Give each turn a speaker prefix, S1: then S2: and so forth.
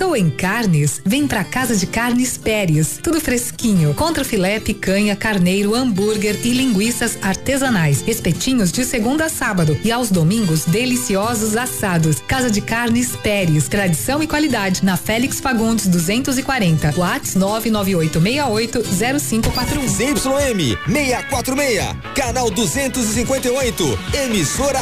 S1: Pensou em carnes? Vem pra Casa de Carnes Pérez. Tudo fresquinho. Contra filé, picanha, carneiro, hambúrguer e linguiças artesanais. Espetinhos de segunda a sábado. E aos domingos, deliciosos assados. Casa de Carnes Pérez. Tradição e qualidade. Na Félix Fagundes 240. WhatsApp 998680541.
S2: ZYM 646. Canal 258. Emissora